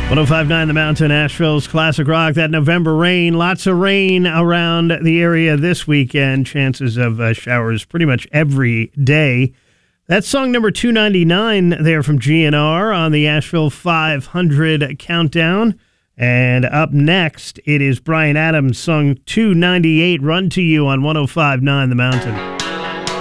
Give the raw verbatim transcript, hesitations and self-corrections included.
one oh five point nine The Mountain, Asheville's classic rock. That November rain, lots of rain around the area this weekend. Chances of uh, showers pretty much every day. That's song number two ninety-nine there from G N R on the Asheville five hundred countdown. And up next, it is Bryan Adams' song two ninety-eight, Run to You on one oh five point nine The Mountain.